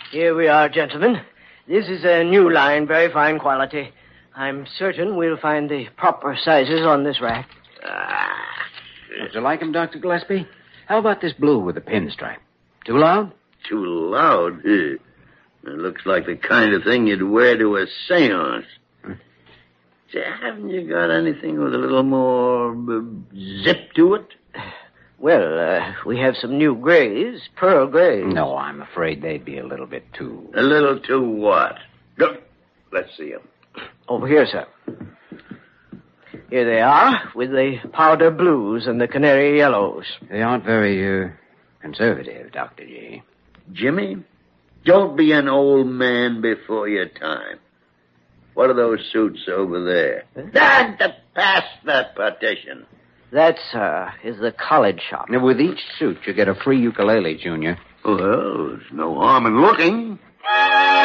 Here we are, gentlemen. This is a new line, very fine quality. I'm certain we'll find the proper sizes on this rack. Would you like 'em, Dr. Gillespie? How about this blue with the pinstripe? Too loud? Too loud? It looks like the kind of thing you'd wear to a seance. Say, haven't you got anything with a little more zip to it? Well, we have some new grays, pearl grays. No, I'm afraid they'd be a little bit too... A little too what? Look, let's see them. Over here, sir. Here they are, with the powder blues and the canary yellows. They aren't very, conservative, Dr. G. Jimmy, don't be an old man before your time. What are those suits over there? Pass that partition. That, sir, is the college shop. Now, with each suit, you get a free ukulele, Junior. Well, there's no harm in looking.